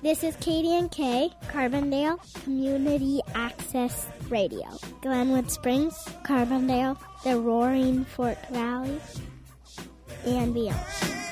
This is Katie and Kay, Carbondale Community Access Radio. Glenwood Springs, Carbondale, the Roaring Fork Valley, and beyond.